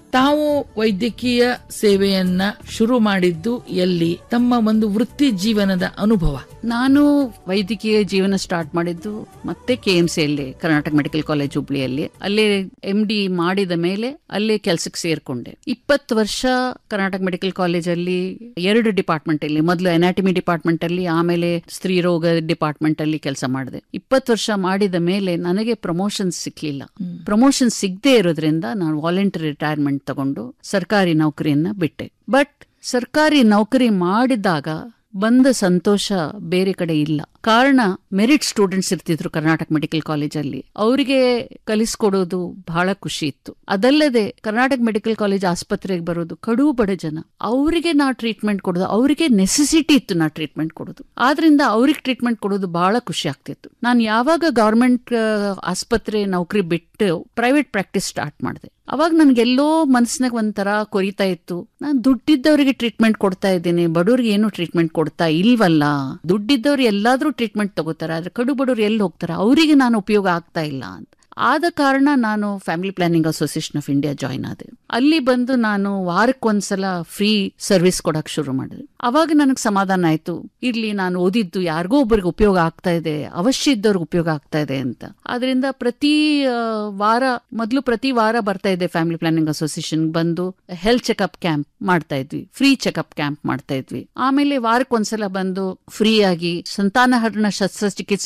ತಾವು ವೈದ್ಯಕೀಯ ಸೇವೆಯನ್ನ ಶುರು ಮಾಡಿದ್ದು ಎಲ್ಲಿ? ತಮ್ಮ ಒಂದು ವೃತ್ತಿ ಜೀವನದ ಅನುಭವ. ನಾನು ವೈದ್ಯಕೀಯ ಜೀವನ ಸ್ಟಾರ್ಟ್ ಮಾಡಿದ್ದು ಮತ್ತೆ KMC ಅಲ್ಲಿ, ಕರ್ನಾಟಕ ಮೆಡಿಕಲ್ ಕಾಲೇಜ್ ಹುಬ್ಳಿಯಲ್ಲಿ. ಅಲ್ಲೇ MD ಮಾಡಿದ ಮೇಲೆ ಅಲ್ಲೇ ಕೆಲ್ಸಕ್ಕೆ ಸೇರ್ಕೊಂಡೆ. 20 ವರ್ಷ ಕರ್ನಾಟಕ ಮೆಡಿಕಲ್ ಕಾಲೇಜ್ ಅಲ್ಲಿ 2 ಡಿಪಾರ್ಟ್ಮೆಂಟ್ ಅಲ್ಲಿ, ಮೊದಲು ಅನಾಟಮಿ ಡಿಪಾರ್ಟ್ಮೆಂಟ್ ಅಲ್ಲಿ, ಆಮೇಲೆ ಸ್ತ್ರೀ ರೋಗ ಡಿಪಾರ್ಟ್ಮೆಂಟ್ ಅಲ್ಲಿ ಕೆಲಸ ಮಾಡಿದೆ. 20 ವರ್ಷ ಮಾಡಿದ ಮೇಲೆ ನನಗೆ ಪ್ರಮೋಷನ್ ಸಿಕ್ಲಿಲ್ಲ. ಪ್ರಮೋಷನ್ ಸಿಗದೆ ಇರೋದ್ರಿಂದ ನಾನು ವಾಲಂಟರಿ ರಿಟೈರ್ಮೆಂಟ್ ತಗೊಂಡು ಸರ್ಕಾರಿ ನೌಕರಿಯನ್ನ ಬಿಟ್ಟೆ. ಬಟ್ ಸರ್ಕಾರಿ ನೌಕರಿ ಮಾಡಿದಾಗ ಬಂದ ಸಂತೋಷ ಬೇರೆ ಕಡೆ ಇಲ್ಲ. ಕಾರಣ, ಮೆರಿಟ್ ಸ್ಟೂಡೆಂಟ್ಸ್ ಇರ್ತಿದ್ರು ಕರ್ನಾಟಕ ಮೆಡಿಕಲ್ ಕಾಲೇಜಲ್ಲಿ, ಅವರಿಗೆ ಕಲಿಸ್ಕೊಡೋದು ಬಹಳ ಖುಷಿ ಇತ್ತು. ಅದಲ್ಲದೆ ಕರ್ನಾಟಕ ಮೆಡಿಕಲ್ ಕಾಲೇಜ್ ಆಸ್ಪತ್ರೆಗೆ ಬರೋದು ಕಡು ಬಡ ಜನ, ಅವರಿಗೆ ನಾ ಟ್ರೀಟ್ಮೆಂಟ್ ಕೊಡೋದು, ಅವರಿಗೆ ನೆಸೆಸಿಟಿ ಇತ್ತು ನಾ ಟ್ರೀಟ್ಮೆಂಟ್ ಕೊಡೋದು. ಆದ್ರಿಂದ ಅವ್ರಿಗೆ ಟ್ರೀಟ್ಮೆಂಟ್ ಕೊಡೋದು ಬಹಳ ಖುಷಿ ಆಗ್ತಿತ್ತು. ನಾನು ಯಾವಾಗ ಗವರ್ಮೆಂಟ್ ಆಸ್ಪತ್ರೆ ನೌಕರಿ ಬಿಟ್ಟು ಪ್ರೈವೇಟ್ ಪ್ರಾಕ್ಟೀಸ್ ಸ್ಟಾರ್ಟ್ ಮಾಡಿದೆ, ಅವಾಗ ನನ್ಗೆಲ್ಲೋ ಮನಸ್ಸಿನಾಗ ಒಂಥರ ಕೊರಿತಾ ಇತ್ತು, ನಾನು ದುಡ್ಡಿದ್ದವರಿಗೆ ಟ್ರೀಟ್ಮೆಂಟ್ ಕೊಡ್ತಾ ಇದ್ದೀನಿ, ಬಡವ್ರಿಗೆ ಏನು ಟ್ರೀಟ್ಮೆಂಟ್ ಕೊಡ್ತಾ ಇಲ್ವಲ್ಲ. ದುಡ್ಡಿದ್ದವ್ರು ಎಲ್ಲಾದ್ರೂ ಟ್ರೀಟ್ಮೆಂಟ್ ತಗೋತಾರ, ಆದ್ರೆ ಕಡು ಬಡವ್ರು ಎಲ್ಲಿ ಹೋಗ್ತಾರ, ಅವರಿಗೆ ನಾನು ಉಪಯೋಗ ಆಗ್ತಾ ಇಲ್ಲ ಅಂತ. ಆದ ಕಾರಣ ನಾನು family planning association of India join ಆದೆ. ಅಲ್ಲಿ ಬಂದು ನಾನು ವಾರಕ್ಕೊಂದ್ಸಲ ಫ್ರೀ ಸರ್ವಿಸ್ ಕೊಡಕ್ ಶುರು ಮಾಡಿದೆ. ಅವಾಗ ನನಗೆ ಸಮಾಧಾನ ಆಯ್ತು, ಇರ್ಲಿ ನಾನು ಓದಿದ್ದು ಯಾರಿಗೋ ಒಬ್ಬರಿಗೆ ಉಪಯೋಗ ಆಗ್ತಾ ಇದೆ, ಅವಶ್ಯ ಇದ್ದವ್ರಿಗೆ ಉಪಯೋಗ ಆಗ್ತಾ ಇದೆ ಅಂತ. ಆದ್ರಿಂದ ಪ್ರತಿ ವಾರ ಬರ್ತಾ ಇದ್ದೆ ಫ್ಯಾಮಿಲಿ ಪ್ಲಾನಿಂಗ್ ಅಸೋಸಿಯೇಷನ್ ಬಂದು ಹೆಲ್ತ್ ಚೆಕಪ್ ಕ್ಯಾಂಪ್ ಮಾಡ್ತಾ ಇದ್ವಿ, ಫ್ರೀ ಚೆಕಪ್ ಕ್ಯಾಂಪ್ ಮಾಡ್ತಾ ಇದ್ವಿ. ಆಮೇಲೆ ವಾರಕ್ಕೊಂದ್ಸಲ ಬಂದು ಫ್ರೀ ಆಗಿ ಸಂತಾನಹರಣ ಶಸ್ತ್ರಚಿಕಿತ್ಸೆ